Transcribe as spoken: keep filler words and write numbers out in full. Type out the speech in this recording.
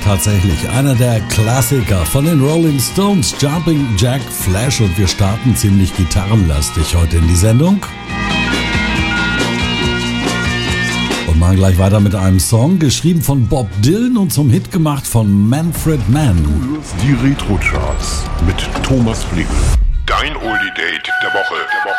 tatsächlich einer der Klassiker von den Rolling Stones, Jumping Jack Flash, und wir starten ziemlich gitarrenlastig heute in die Sendung. Und machen gleich weiter mit einem Song, geschrieben von Bob Dylan und zum Hit gemacht von Manfred Mann. Du hörst die Retro-Charts mit Thomas Flick. Dein Oldie-Date der Woche. Der Woche.